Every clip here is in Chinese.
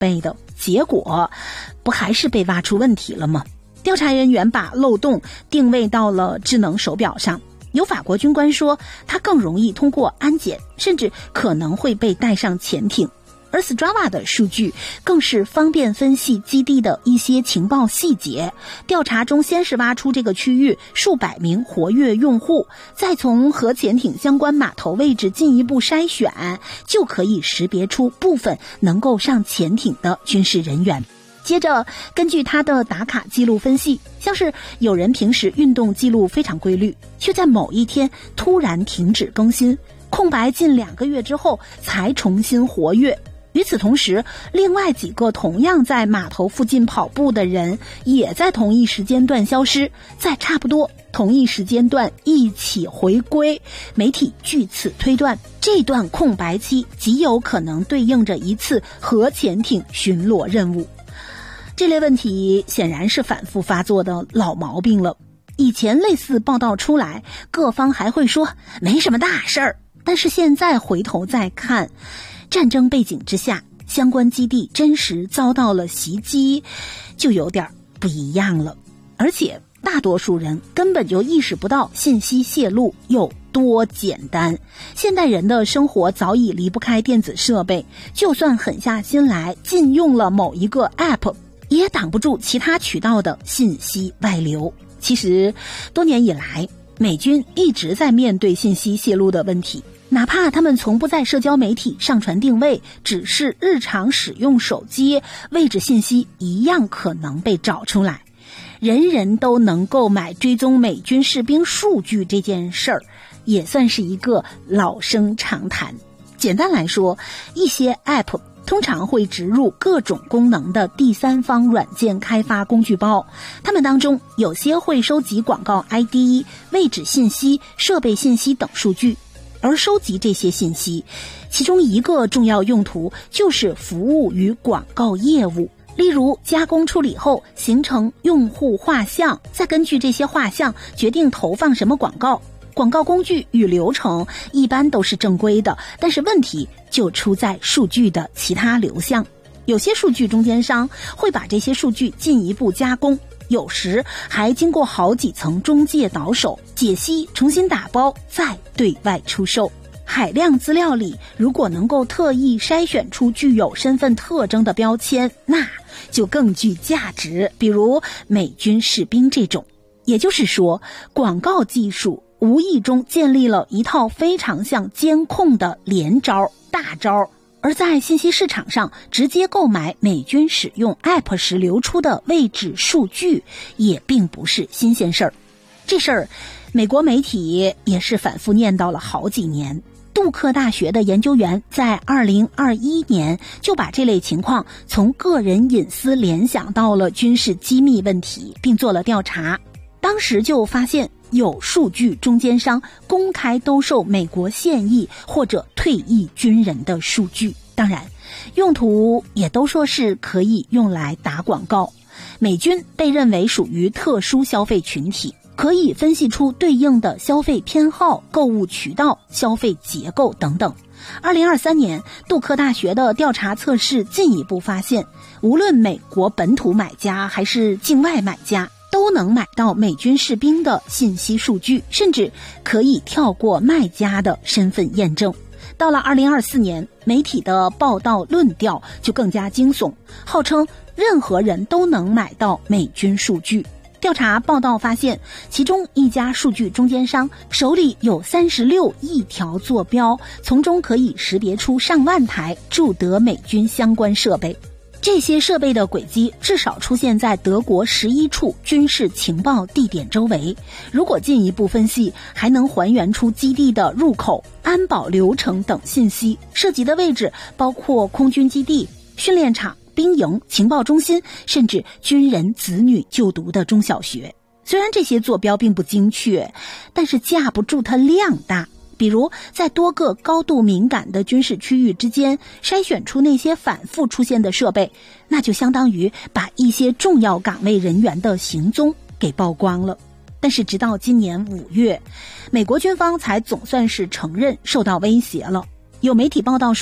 备的，结果不还是被挖出问题了吗？调查人员把漏洞定位到了智能手表上，有法国军官说它更容易通过安检，甚至可能会被带上潜艇。而 Strava 的数据更是方便分析基地的一些情报细节。调查中先是挖出这个区域数百名活跃用户，再从和潜艇相关码头位置进一步筛选，就可以识别出部分能够上潜艇的军事人员。接着根据他的打卡记录分析，像是有人平时运动记录非常规律，却在某一天突然停止更新，空白近2个月之后才重新活跃。与此同时，另外几个同样在码头附近跑步的人也在同一时间段消失，在差不多同一时间段一起回归。媒体据此推断，这段空白期极有可能对应着一次核潜艇巡逻任务。这类问题显然是反复发作的老毛病了。以前类似报道出来，各方还会说没什么大事儿，但是现在回头再看，战争背景之下，相关基地真实遭到了袭击，就有点不一样了。而且大多数人根本就意识不到信息泄露有多简单。现代人的生活早已离不开电子设备，就算狠下心来禁用了某一个 App， 也挡不住其他渠道的信息外流。其实多年以来，美军一直在面对信息泄露的问题，哪怕他们从不在社交媒体上传定位，只是日常使用手机，位置信息一样可能被找出来。人人都能购买追踪美军士兵数据这件事儿，也算是一个老生常谈。简单来说，一些 App 通常会植入各种功能的第三方软件开发工具包，它们当中有些会收集广告 ID、位置信息、设备信息等数据。而收集这些信息，其中一个重要用途就是服务于广告业务。例如加工处理后形成用户画像，再根据这些画像决定投放什么广告。广告工具与流程一般都是正规的，但是问题就出在数据的其他流向。有些数据中间商会把这些数据进一步加工，有时还经过好几层中介倒手解析，重新打包，再对外出售。海量资料里如果能够特意筛选出具有身份特征的标签，那就更具价值，比如美军士兵这种。也就是说，广告技术无意中建立了一套非常像监控的连招大招。而在信息市场上直接购买美军使用 App 时流出的位置数据也并不是新鲜事儿。这事儿美国媒体也是反复念叨了好几年。杜克大学的研究员在2021年就把这类情况从个人隐私联想到了军事机密问题，并做了调查。当时就发现有数据中间商公开兜售美国现役或者退役军人的数据，当然用途也都说是可以用来打广告。美军被认为属于特殊消费群体，可以分析出对应的消费偏好、购物渠道、消费结构等等。2023年，杜克大学的调查测试进一步发现，无论美国本土买家还是境外买家，都能买到美军士兵的信息数据，甚至可以跳过卖家的身份验证。到了2024年，媒体的报道论调就更加惊悚，号称任何人都能买到美军数据。调查报道发现，其中一家数据中间商手里有36亿条坐标，从中可以识别出上万台驻德美军相关设备。这些设备的轨迹至少出现在德国11处军事情报地点周围。如果进一步分析，还能还原出基地的入口、安保流程等信息。涉及的位置包括空军基地、训练场、兵营、情报中心，甚至军人子女就读的中小学。虽然这些坐标并不精确，但是架不住它量大。比如在多个高度敏感的军事区域之间筛选出那些反复出现的设备，那就相当于把一些重要岗位人员的行踪给曝光了。但是直到今年5月，美国军方才总算是承认受到威胁了。有媒体报道说，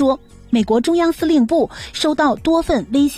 美国中央司令部收到多份威胁